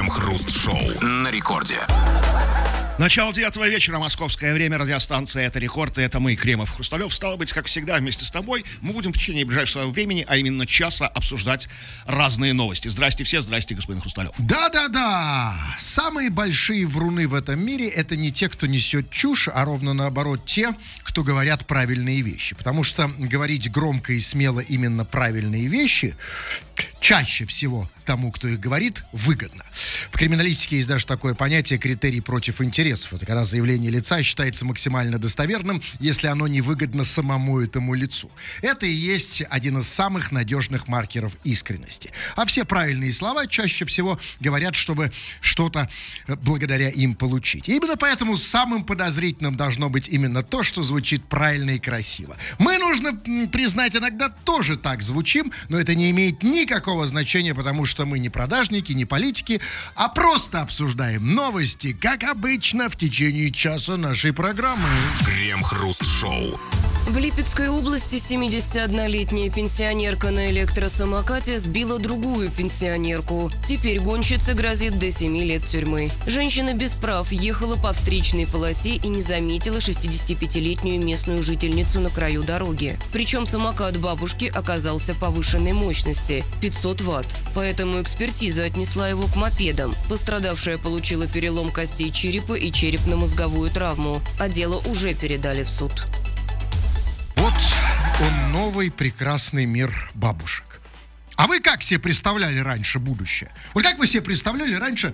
Крем-хруст-шоу на рекорде. Начало 9 вечера, московское время, радиостанция «Это рекорд», и это мы, Кремов, Хрусталев. Стало быть, как всегда, вместе с тобой мы будем в течение ближайшего времени, а именно часа, обсуждать разные новости. Здрасте все, здрасте, господин Хрусталев. Да-да-да, самые большие вруны в этом мире — это не те, кто несет чушь, а ровно наоборот те, кто говорят правильные вещи. Потому что говорить громко и смело именно правильные вещи чаще всего тому, кто их говорит, выгодно. В криминалистике есть даже такое понятие «критерий против интересов». Это когда заявление лица считается максимально достоверным, если оно невыгодно самому этому лицу. Это и есть один из самых надежных маркеров искренности. А все правильные слова чаще всего говорят, чтобы что-то благодаря им получить. И именно поэтому самым подозрительным должно быть именно то, что звучит правильно и красиво. Мы, нужно признать, иногда тоже так звучим, но это не имеет никакого значения, потому что мы не продажники, не политики, а просто обсуждаем новости, как обычно, в течение часа нашей программы. Крем-хруст-шоу. В Липецкой области 71-летняя пенсионерка на электросамокате сбила другую пенсионерку. Теперь гонщице грозит до 7 лет тюрьмы. Женщина без прав ехала по встречной полосе и не заметила 65-летнюю местную жительницу на краю дороги. Причем самокат бабушки оказался повышенной мощности – 500 ватт. Поэтому экспертиза отнесла его к мопедам. Пострадавшая получила перелом костей черепа и черепно-мозговую травму. А дело уже передали в суд. Вот он, новый прекрасный мир бабушек. А вы как себе представляли раньше будущее? Вот как вы себе представляли раньше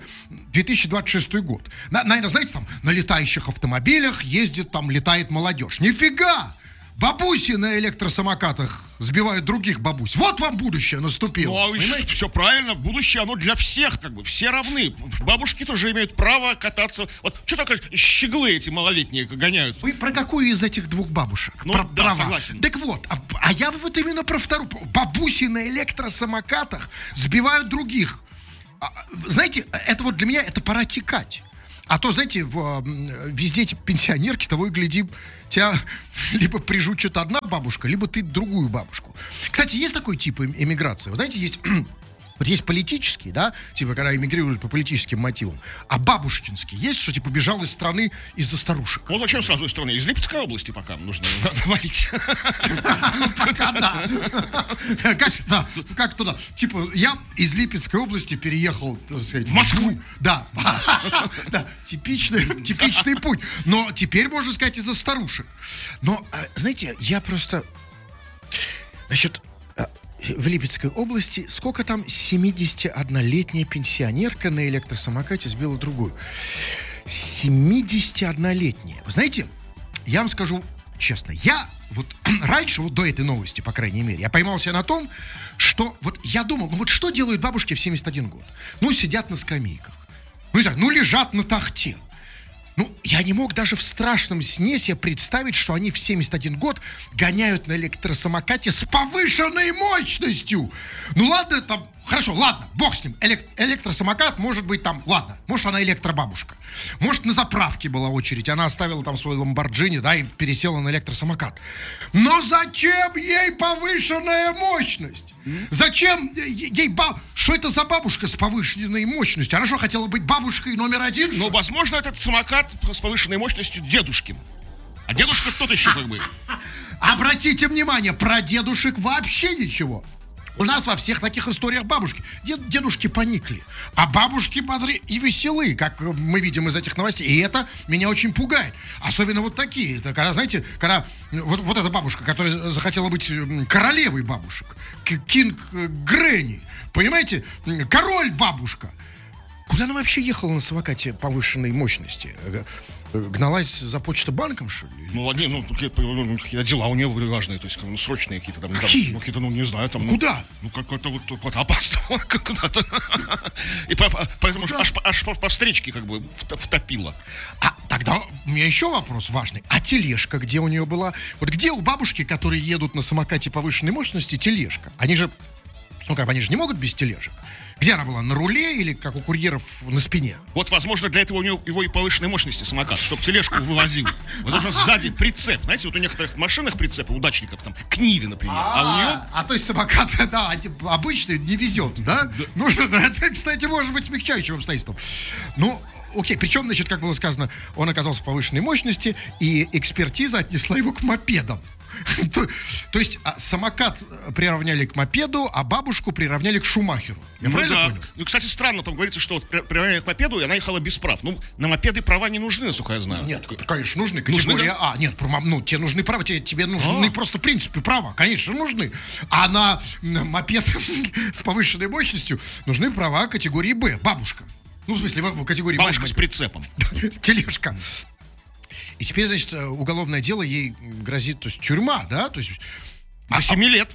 2026 год? Наверное, знаете, там на летающих автомобилях ездит, там летает молодежь. Нифига! Бабуси на электросамокатах сбивают других бабусь. Вот вам будущее наступило. Ну, а все правильно, будущее, оно для всех, как бы, все равны. Бабушки тоже имеют право кататься. Вот что такое щеглы эти малолетние гоняют? Вы про какую из этих двух бабушек? Ну, да, права? Согласен. Так вот, а я вот именно про вторую. Бабуси на электросамокатах сбивают других. Знаете, это вот для меня, это пора текать. А то, знаете, везде эти пенсионерки, того и гляди, тебя либо прижучит одна бабушка, либо ты другую бабушку. Кстати, есть такой тип эмиграции. Вы знаете, есть... Вот есть политические, да, типа, когда эмигрируют по политическим мотивам, а бабушкинские есть, что, типа, бежал из страны из-за старушек. Ну, зачем сразу из страны? Из Липецкой области пока нужно говорить. Пока да. Как туда? Типа, я из Липецкой области переехал, так сказать, в Москву. Да. Да, типичный путь. Но теперь, можно сказать, из-за старушек. Но, знаете, я просто... Значит... В Липецкой области сколько там 71-летняя пенсионерка на электросамокате сбила другую? 71-летняя. Вы знаете, я вам скажу честно, я вот раньше, вот до этой новости, по крайней мере, я поймал себя на том, что вот я думал, ну вот что делают бабушки в 71 год? Ну, сидят на скамейках. Ну, не знаю, ну, лежат на тахте. Ну, я не мог даже в страшном сне себе представить, что они в 71 год гоняют на электросамокате с повышенной мощностью. Ну, ладно, там, хорошо, ладно, бог с ним. Электросамокат, может быть, там, ладно, может, она электробабушка. Может, на заправке была очередь, она оставила там свой ламборджини, да, и пересела на электросамокат. Но зачем ей повышенная мощность? Зачем ей Что это за бабушка с повышенной мощностью? Она что, хотела быть бабушкой номер один? Ну, возможно, этот самокат с повышенной мощностью дедушкин. А дедушка тот еще как бы. Обратите внимание, про дедушек вообще ничего. У нас во всех таких историях бабушки. Дедушки поникли, а бабушки бодры и веселые, как мы видим из этих новостей. И это меня очень пугает. Особенно вот такие. Это когда, знаете, когда вот эта бабушка, которая захотела быть королевой бабушек. Кинг Грэнни. Понимаете? Король бабушка. Куда она вообще ехала на самокате повышенной мощности? Гналась за почтобанком, что ли? Ну, какие-то дела у нее были важные, то есть, ну, срочные какие-то там. Какие? Ну, какие-то, ну, не знаю, там. Куда? Ну, как-то вот опасно куда-то. И поэтому аж по встречке как бы втопило. А тогда у меня еще вопрос важный. А тележка где у нее была? Вот где у бабушки, которые едут на самокате повышенной мощности, тележка? Они же Ну, как бы они же не могут без тележек. Где она была? На руле или, как у курьеров, на спине? Вот, возможно, для этого у него его и повышенной мощности самокат, чтобы тележку вывозил. Вот должен сзади прицеп. Знаете, вот у некоторых машинах прицепы, удачников, там, к Ниве, например. А у нее... то есть самокат, да, обычный не везет, да? Нужно, это, кстати, может быть смягчающим обстоятельством. Ну, окей, причем, значит, как было сказано, он оказался повышенной мощности, и экспертиза отнесла его к мопедам. То есть самокат приравняли к мопеду, а бабушку приравняли к Шумахеру. Я правильно понял? Ну, кстати, странно, там говорится, что вот приравняли к мопеду, и она ехала без прав. Ну, на мопеды права не нужны, насколько я знаю. Нет, конечно, нужны. Категория да? А. Нет, тебе нужны права, тебе нужны просто, в принципе, права. Конечно, нужны. А на мопед с повышенной мощностью нужны права категории Б. Бабушка. Ну, в смысле, в категории бабушка с прицепом. Тележка. И теперь, значит, уголовное дело ей грозит, то есть тюрьма, да? То есть, до 7 лет.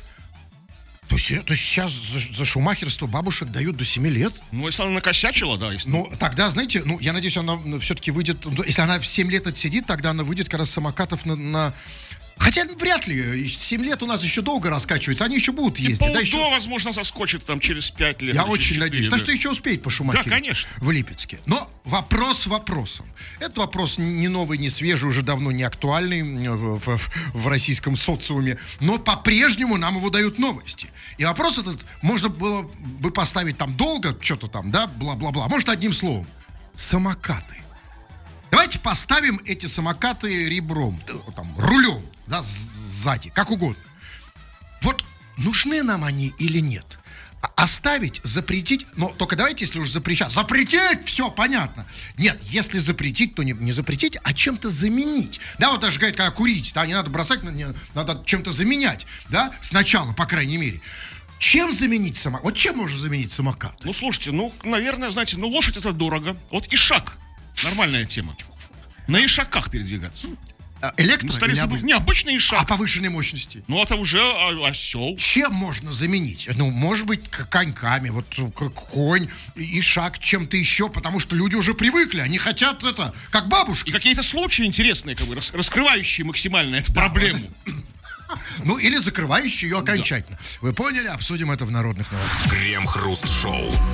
То есть сейчас за шумахерство бабушек дают до 7 лет? Ну, если она накосячила, да. Если... Ну, тогда, знаете, я надеюсь, она все-таки выйдет... Если она в 7 лет отсидит, тогда она выйдет как раз с самокатов на... Хотя вряд ли, 7 лет у нас еще долго раскачиваются, они еще будут ездить. Да, еще... возможно, заскочит там через 5 лет. Я очень надеюсь. Да, что еще успеет пошумахерить. Да, конечно. В Липецке. Но вопрос вопросом. Этот вопрос не новый, не свежий, уже давно не актуальный в российском социуме. Но по-прежнему нам его дают новости. И вопрос этот можно было бы поставить там долго, что-то там, да, бла-бла-бла. Может, одним словом. Самокаты. Давайте поставим эти самокаты ребром, там, рулем, да, сзади, как угодно. Вот нужны нам они или нет? Оставить, запретить, но только давайте, если уж запрещать. Запретить, все, понятно. Нет, если запретить, то не запретить, а чем-то заменить. Да, вот даже говорят, когда курить, да, не надо бросать, надо чем-то заменять, да, сначала, по крайней мере. Чем заменить самокат? Вот чем можно заменить самокат? Ну, слушайте, наверное, знаете, лошадь это дорого. Вот ишак. Нормальная тема. На ишаках передвигаться. Не, обычный ишак. А повышенной мощности? Ну, это уже осел. Чем можно заменить? Ну, может быть, коньками. Вот конь, ишак, чем-то еще. Потому что люди уже привыкли. Они хотят это, как бабушка. И какие-то случаи интересные, как бы, раскрывающие максимально эту проблему. Ну, или закрывающие ее окончательно. Вы поняли? Обсудим это в народных новостях. Крем-хруст-шоу.